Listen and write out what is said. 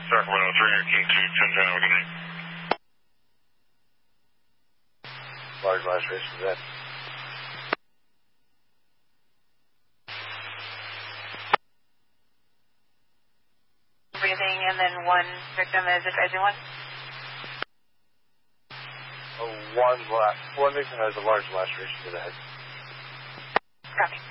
Sacramento 3 King 2, 10 Channel, good night. Large laceration to that. Breathing, and then one victim is advising one. One victim has a large laceration to the head. Copy.